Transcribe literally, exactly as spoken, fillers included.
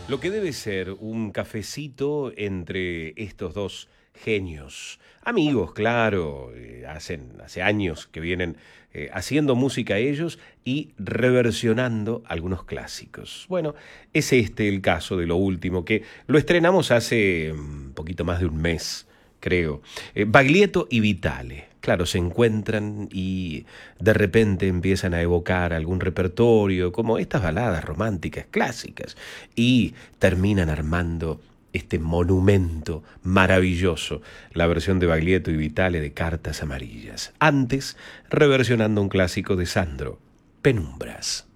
Lo que debe ser un cafecito entre estos dos genios. Amigos, claro, eh, hacen, hace años que vienen eh, haciendo música ellos y reversionando algunos clásicos. Bueno, es este el caso de lo último, que lo estrenamos hace un poquito más de un mes, creo. Eh, Baglietto y Vitale. Claro, se encuentran y de repente empiezan a evocar algún repertorio, como estas baladas románticas clásicas, y terminan armando este monumento maravilloso, la versión de Baglietto y Vitale de Cartas Amarillas. Antes, reversionando un clásico de Sandro, Penumbras.